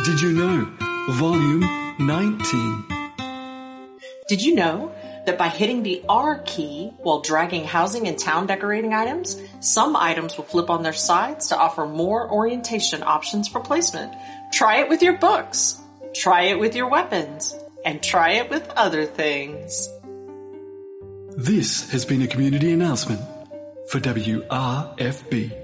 Did you know? Volume 19. Did you know that by hitting the R key while dragging housing and town decorating items, some items will flip on their sides to offer more orientation options for placement? Try it with your books. Try it with your weapons. And try it with other things. This has been a community announcement for WRFB.